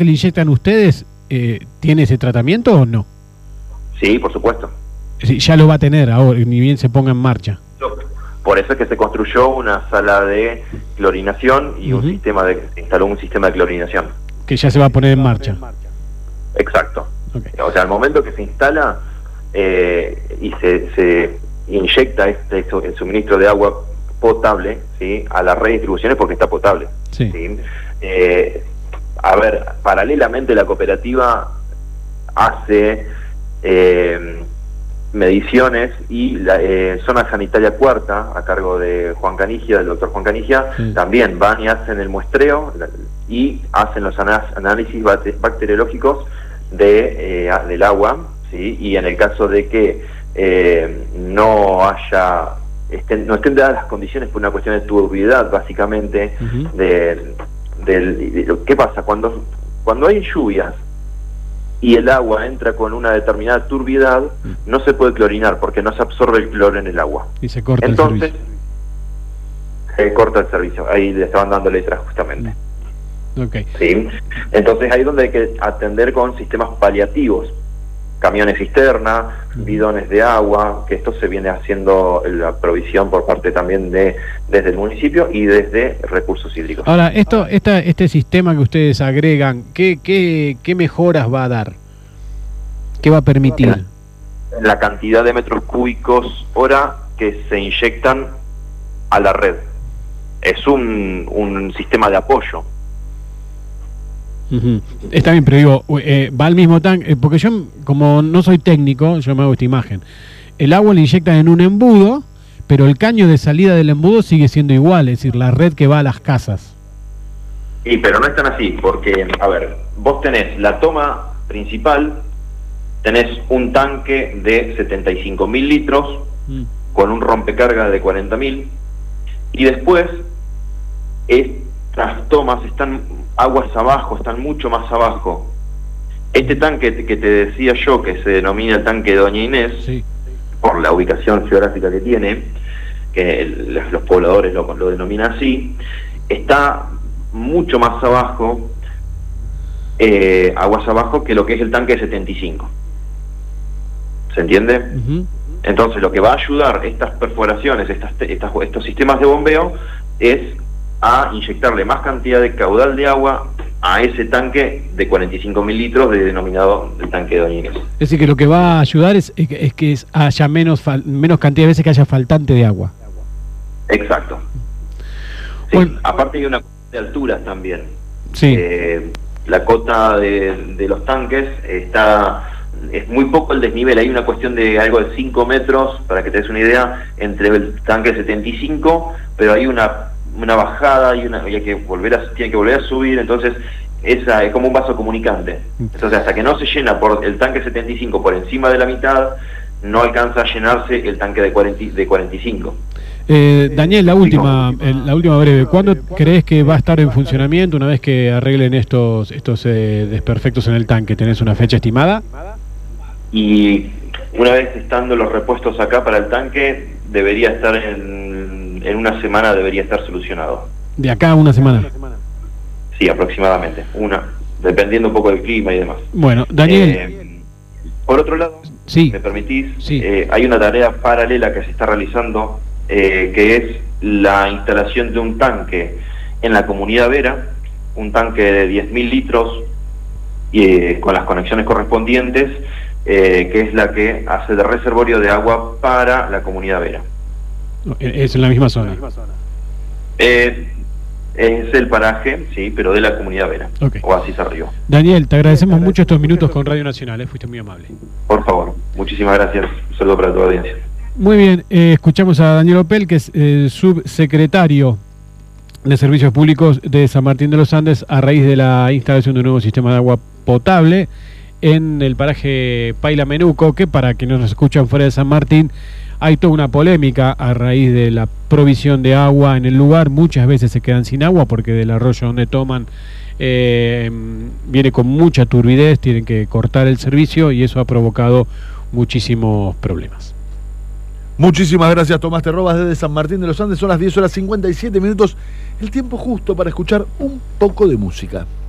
que le inyectan ustedes tiene ese tratamiento o no? Sí, por supuesto. Sí, ya lo va a tener ahora, ni bien se ponga en marcha. Por eso es que se construyó una sala de clorinación y se instaló un sistema de clorinación. Que ya se va a poner en marcha. Exacto. Okay. O sea, al momento que se instala y se inyecta el suministro de agua potable, ¿sí?, a la red de distribuciones, porque está potable. Sí. ¿Sí? A ver, paralelamente la cooperativa hace mediciones y la zona sanitaria cuarta, a cargo de Juan Canigia, del doctor Juan Canigia, también van y hacen el muestreo y hacen los análisis bacteriológicos del agua, ¿sí? Y en el caso de que no estén dadas las condiciones por una cuestión de turbidez, básicamente, ¿qué pasa? Cuando hay lluvias y el agua entra con una determinada turbidez, no se puede clorinar porque no se absorbe el cloro en el agua. Y se corta Entonces, el servicio. Se corta el servicio. Ahí le estaban dando letras justamente. Okay. ¿Sí? Entonces ahí es donde hay que atender con sistemas paliativos. Camiones cisterna, bidones de agua, que esto se viene haciendo la provisión por parte también desde el municipio y desde recursos hídricos. Ahora, este sistema que ustedes agregan, ¿qué mejoras va a dar? ¿Qué va a permitir? La cantidad de metros cúbicos hora que se inyectan a la red. Es un sistema de apoyo. Está bien, pero digo, va al mismo tanque, porque yo, como no soy técnico, yo me hago esta imagen. El agua le inyectan en un embudo, pero el caño de salida del embudo sigue siendo igual, es decir, la red que va a las casas. Sí, pero no es tan así, porque, a ver, vos tenés la toma principal, tenés un tanque de 75.000 litros, con un rompecarga de 40.000, y después estas tomas están aguas abajo, están mucho más abajo. Este tanque que te decía yo, que se denomina el tanque de Doña Inés, por la ubicación geográfica que tiene, que los pobladores lo denominan así, está mucho más abajo, aguas abajo, que lo que es el tanque de 75. ¿Se entiende? Entonces lo que va a ayudar estas perforaciones, estos sistemas de bombeo, es a inyectarle más cantidad de caudal de agua a ese tanque de 45.000 litros denominado el tanque de Doña Inés. Es decir, que lo que va a ayudar es que haya menos cantidad de veces que haya faltante de agua. Exacto. Sí, bueno, aparte hay una cota de alturas también. Sí. La cota de los tanques es muy poco el desnivel, hay una cuestión de algo de 5 metros, para que te des una idea, entre el tanque 75, pero hay una bajada y tiene que volver a subir, entonces es como un vaso comunicante. Entonces hasta que no se llena por el tanque 75 por encima de la mitad, no alcanza a llenarse el tanque de 45. Daniel, la última breve. ¿Cuándo crees que va a estar en funcionamiento una vez que arreglen estos desperfectos en el tanque? ¿Tenés una fecha estimada? Y una vez estando los repuestos acá para el tanque, debería estar en una semana, debería estar solucionado. ¿De acá a una semana? Sí, aproximadamente. Dependiendo un poco del clima y demás. Bueno, Daniel. Por otro lado, ¿me permitís? Sí. Hay una tarea paralela que se está realizando, que es la instalación de un tanque en la comunidad Vera, un tanque de 10.000 litros, con las conexiones correspondientes, que es la que hace de reservorio de agua para la comunidad Vera. ¿Es en la misma zona? Es el paraje, sí, pero de la comunidad Vera. Oasis Arriba. Daniel, te agradecemos mucho estos minutos con Radio Nacional, fuiste muy amable. Por favor, muchísimas gracias. Un saludo para tu audiencia. Muy bien, escuchamos a Daniel Opel, que es subsecretario de Servicios Públicos de San Martín de los Andes, a raíz de la instalación de un nuevo sistema de agua potable en el paraje Paila Menuco, que para quienes nos escuchan fuera de San Martín, hay toda una polémica a raíz de la provisión de agua en el lugar. Muchas veces se quedan sin agua porque del arroyo donde toman viene con mucha turbidez, tienen que cortar el servicio y eso ha provocado muchísimos problemas. Muchísimas gracias, Tomás Terrobas, desde San Martín de los Andes. Son las 10:57, el tiempo justo para escuchar un poco de música.